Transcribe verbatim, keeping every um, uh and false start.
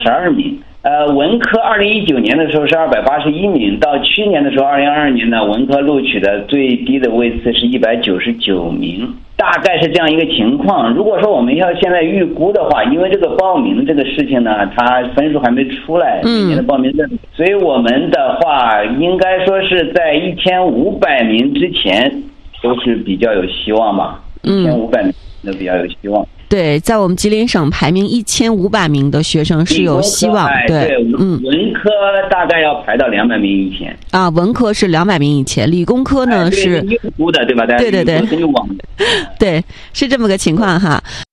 十二名。呃，文科二零一九年的时候是二百八十一名，到去年的时候二零二二年呢，文科录取的最低的位次是一百九十九名，大概是这样一个情况。如果说我们要现在预估的话，因为这个报名这个事情呢，它分数还没出来，今年的报名证，嗯，所以我们的话应该说是在一千五百名之前都是比较有希望吧，一千五百名都比较有希望。 对，在我们吉林省排名一千五百名的学生是有希望。对， 对，嗯，文科大概要排到两百名以前。 啊，文科是两百名以前，理工科呢，哎，是预估的，对吧？ 对对对，对，是这么个情况哈。